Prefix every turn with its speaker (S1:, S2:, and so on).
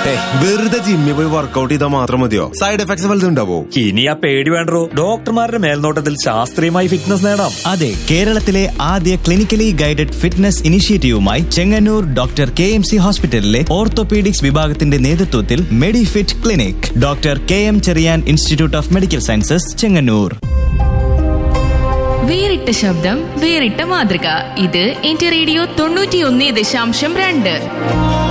S1: വെറുതെ ജിമ്മിൽ പോയി വർക്കൗട്ട് ചെയ്താൽ മാത്രം മതിയോ? സൈഡ് എഫക്ട്സ് വല്ലതും ഉണ്ടാവോ?
S2: ഇനി ആ പേടി വേണ്ടോ. ഡോക്ടർമാരുടെ മേൽനോട്ടത്തിൽ ശാസ്ത്രീയമായി ഫിറ്റ്നസ് നേടാം.
S3: അതെ, കേരളത്തിലെ ആദ്യ clinically guided fitness ഇനിഷ്യേറ്റീവുമായി Chengannur doctor KMC ഹോസ്പിറ്റലിലെ ഓർത്തോപീഡിക്സ് വിഭാഗത്തിന്റെ നേതൃത്വത്തിൽ Medifit clinic. Doctor KM Cherian institute of medical sciences, Chengannur.
S4: വേറിട്ട ശബ്ദം, വേറിട്ട മാതൃക. ഇത് എന്റെ റേഡിയോ 91.2.